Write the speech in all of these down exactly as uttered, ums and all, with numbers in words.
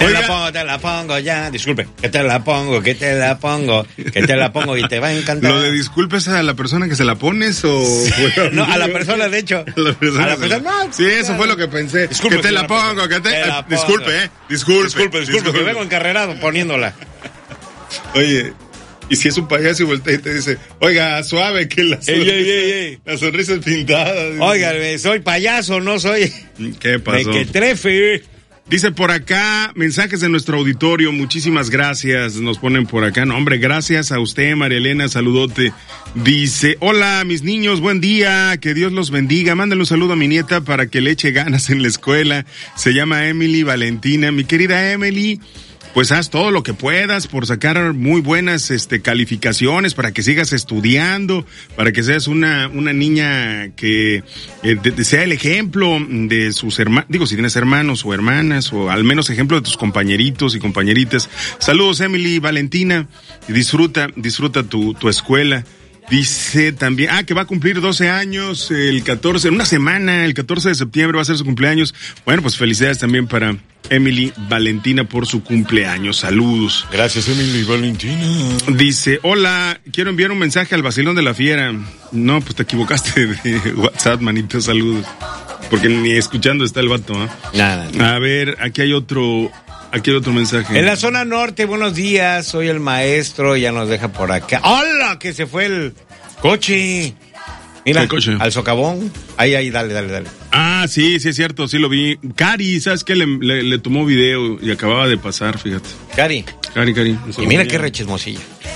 Te Oiga. la pongo, te la pongo ya. Disculpe, que te la pongo, que te la pongo, que te la pongo y te va a encantar. ¿Lo de disculpes a la persona que se la pones o...? No, a la persona, de hecho. A la persona. A la persona no, sí, eso fue lo que pensé. Disculpe, que te la pongo, que te... te la pongo. Disculpe, eh. Disculpe. Disculpe, disculpe, disculpe, que vengo encarrerado poniéndola. Oye... Y si es un payaso y voltea y te dice, oiga, suave, que la sonrisa, ey, ey, ey. La sonrisa es pintada. Oiga, soy payaso, no soy... ¿Qué pasó? Me que trefe. Dice por acá, mensajes de nuestro auditorio, muchísimas gracias, nos ponen por acá. No, hombre, gracias a usted, María Elena, saludote. Dice, hola, mis niños, buen día, que Dios los bendiga. Mándale un saludo a mi nieta para que le eche ganas en la escuela. Se llama Emily Valentina. Mi querida Emily... Pues haz todo lo que puedas por sacar muy buenas este, calificaciones para que sigas estudiando, para que seas una, una niña que eh, de, de sea el ejemplo de sus hermanos, digo, si tienes hermanos o hermanas, o al menos ejemplo de tus compañeritos y compañeritas. Saludos, Emily, Valentina, y disfruta, disfruta tu, tu escuela. Dice también, ah, que va a cumplir doce años el catorce, en una semana, el catorce de septiembre va a ser su cumpleaños. Bueno, pues felicidades también para Emily Valentina por su cumpleaños. Saludos. Gracias, Emily Valentina. Dice, hola, quiero enviar un mensaje al vacilón de la fiera. No, pues te equivocaste de WhatsApp, manito, saludos. Porque ni escuchando está el vato, ¿eh? Nada, nada. A ver, aquí hay otro... Aquí hay otro mensaje. En la zona norte, buenos días, soy el maestro, ya nos deja por acá. ¡Hola! Que se fue el coche. Mira, coche? Al socavón. Ahí, ahí, dale, dale, dale. Ah, sí, sí es cierto, sí lo vi. Cari, ¿sabes qué? Le, le, le tomó video y acababa de pasar, fíjate. Cari. Cari, Cari. Y mira qué rechismosilla.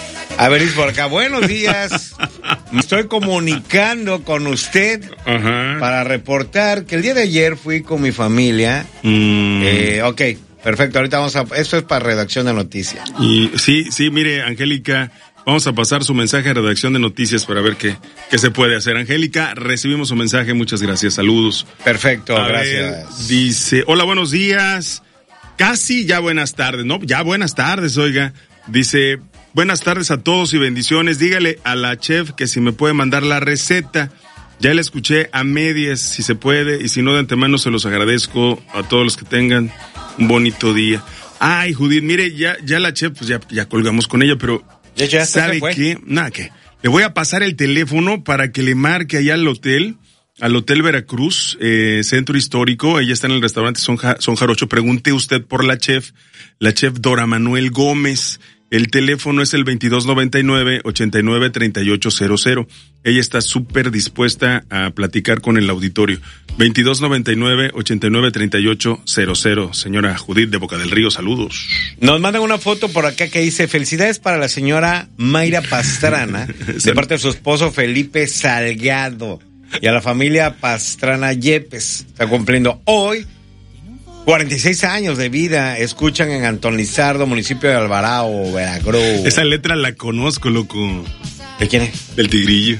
A ver, por acá, buenos días. Me estoy comunicando con usted. Ajá. Para reportar que el día de ayer fui con mi familia. Mm. Eh, ok. Perfecto, ahorita vamos a... Esto es para redacción de noticias. Y sí, sí, mire, Angélica, vamos a pasar su mensaje a redacción de noticias para ver qué, qué se puede hacer. Angélica, recibimos su mensaje, muchas gracias, saludos. Perfecto, a gracias. Ver, dice, hola, buenos días, casi ya buenas tardes, no, ya buenas tardes, oiga. Dice, buenas tardes a todos y bendiciones, dígale a la chef que si me puede mandar la receta. Ya la escuché a medias, si se puede, y si no, de antemano se los agradezco a todos los que tengan un bonito día. Ay, Judith, mire, ya, ya la chef, pues ya, ya colgamos con ella, pero ya, ya ¿sabe qué? Nada, que le voy a pasar el teléfono para que le marque allá al hotel, al Hotel Veracruz, eh, Centro Histórico. Ella está en el restaurante Son, ja, Son Jarocho. Pregunte usted por la chef, la chef Dora Manuel Gómez. El teléfono es el veintidós noventa y nueve, ochenta y nueve, treinta y ocho cero cero. Ella está súper dispuesta a platicar con el auditorio. veintidós noventa y nueve, ochenta y nueve, treinta y ocho cero cero. Señora Judith de Boca del Río, saludos. Nos mandan una foto por acá que dice, felicidades para la señora Mayra Pastrana, de parte de su esposo Felipe Salgado, y a la familia Pastrana Yepes. Está cumpliendo hoy cuarenta y seis años de vida. Escuchan en Antón Lizardo, municipio de Alvarado, Veracruz. Esa letra la conozco, loco. ¿De quién es? Del Tigrillo.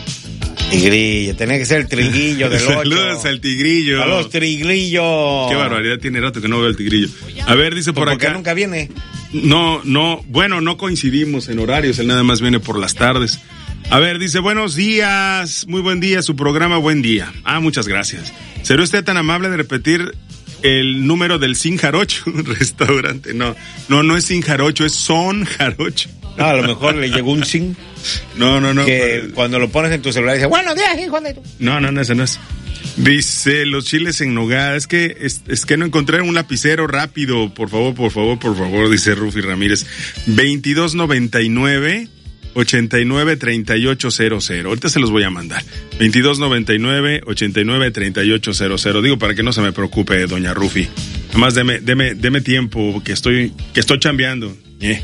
Tigrillo, tenía que ser el Triguillo del ocho. Saludos al Tigrillo. Saludos, Trigrillo. Qué barbaridad, tiene rato que no veo al Tigrillo. A ver, dice por acá. ¿Por qué nunca viene? No, no, bueno, no coincidimos en horarios, él nada más viene por las tardes. A ver, dice, buenos días, muy buen día, su programa, buen día. Ah, muchas gracias. ¿Será usted tan amable de repetir el número del Sin Jarocho restaurante? No, no, no es Sin Jarocho, es Son Jarocho. No, a lo mejor le llegó un Sin. No, no, no. Que pero... cuando lo pones en tu celular dice, buenos días, hijo de tu... No, no, no, ese no es. Dice, los chiles en nogada, es que, es, es que no encontré un lapicero rápido, por favor, por favor, por favor, dice Rufi Ramírez. veintidós noventa y nueve, ochenta y nueve, treinta y ocho cero cero. Ahorita se los voy a mandar. veintidós noventa y nueve, ochenta y nueve, treinta y ocho cero cero. Digo, para que no se me preocupe, doña Rufi. Además, deme, deme, deme tiempo, que estoy, que estoy chambeando. Eh.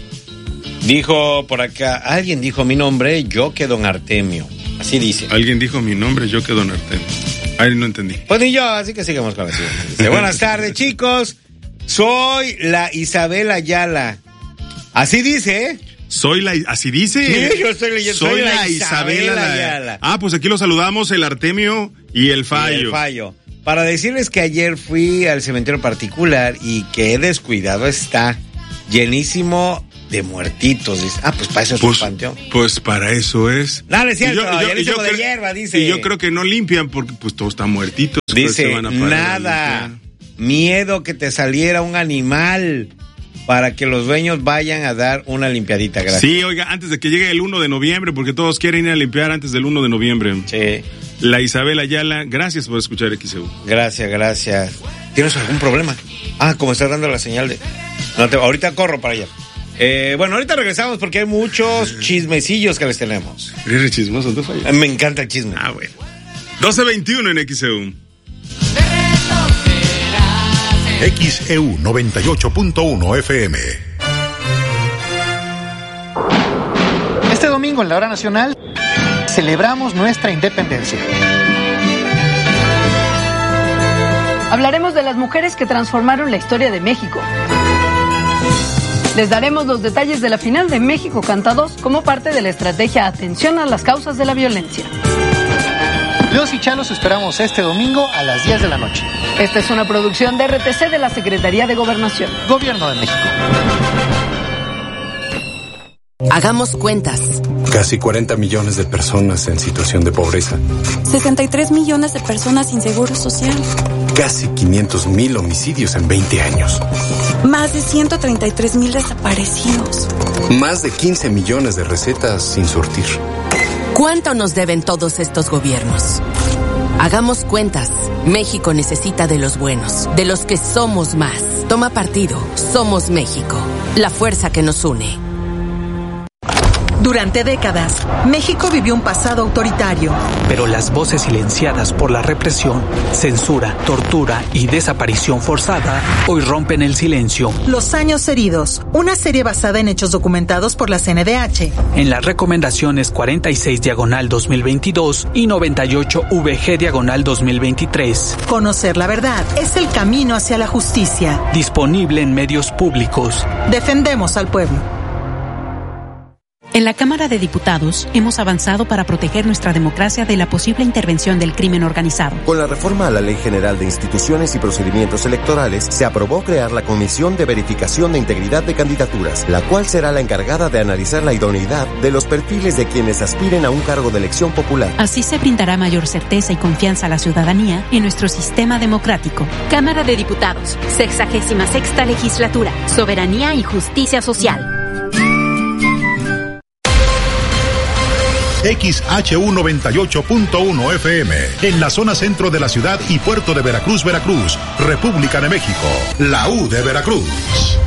Dijo por acá, alguien dijo mi nombre, yo que don Artemio. Así dice. Alguien dijo mi nombre, yo que don Artemio. Ay, no entendí. Pues ni yo, así que sigamos con la siguiente. Dice, buenas tardes, chicos. Soy la Isabel Ayala. Así dice, ¿eh? Soy la... ¿Así dice? Sí, yo estoy leyendo. Soy, soy la, la Isabel, Isabel Ayala. Ah, pues aquí lo saludamos, el Artemio y el Fallo. Y el Fallo. Para decirles que ayer fui al cementerio particular y que descuidado está, llenísimo de muertitos. Dice, ah, pues para eso es pues, un panteón. Pues para eso es. Dale, es cierto, y yo, yo, yo de creo, hierba, dice. Y yo creo que no limpian porque pues todo está muertito. Dice, nada, miedo que te saliera un animal para que los dueños vayan a dar una limpiadita. Gracias. Sí, oiga, antes de que llegue el uno de noviembre, porque todos quieren ir a limpiar antes del uno de noviembre. Sí. La Isabel Ayala, gracias por escuchar X E U. Gracias, gracias. ¿Tienes algún problema? Ah, como está dando la señal de... No te... Ahorita corro para allá. Eh, bueno, ahorita regresamos porque hay muchos chismecillos que les tenemos. ¿Eres chismoso? ¿Tú fallas? Me encanta el chisme. Ah, bueno. doce veintiuno en X E U. X E U noventa y ocho punto uno F M. Este domingo en la hora nacional celebramos nuestra independencia. Hablaremos de las mujeres que transformaron la historia de México. Les daremos los detalles de la final de México Canta dos como parte de la estrategia Atención a las causas de la violencia. Los y Chalos esperamos este domingo a las diez de la noche. Esta es una producción de R T C de la Secretaría de Gobernación. Gobierno de México. Hagamos cuentas. Casi cuarenta millones de personas en situación de pobreza. sesenta y tres millones de personas sin seguro social. Casi quinientos mil homicidios en veinte años. Más de ciento treinta y tres mil desaparecidos. Más de quince millones de recetas sin surtir. ¿Cuánto nos deben todos estos gobiernos? Hagamos cuentas. México necesita de los buenos, de los que somos más. Toma partido. Somos México. La fuerza que nos une. Durante décadas, México vivió un pasado autoritario. Pero las voces silenciadas por la represión, censura, tortura y desaparición forzada hoy rompen el silencio. Los años heridos, una serie basada en hechos documentados por la C N D H. En las recomendaciones cuarenta y seis diagonal dos mil veintidós y noventa y ocho V G diagonal dos mil veintitrés. Conocer la verdad es el camino hacia la justicia. Disponible en medios públicos. Defendemos al pueblo. En la Cámara de Diputados hemos avanzado para proteger nuestra democracia de la posible intervención del crimen organizado. Con la reforma a la Ley General de Instituciones y Procedimientos Electorales, se aprobó crear la Comisión de Verificación de Integridad de Candidaturas, la cual será la encargada de analizar la idoneidad de los perfiles de quienes aspiren a un cargo de elección popular. Así se brindará mayor certeza y confianza a la ciudadanía en nuestro sistema democrático. Cámara de Diputados, sexagésima sexta legislatura, soberanía y justicia social. X H U noventa y ocho punto uno F M, en la zona centro de la ciudad y puerto de Veracruz, Veracruz, República de México, la U de Veracruz.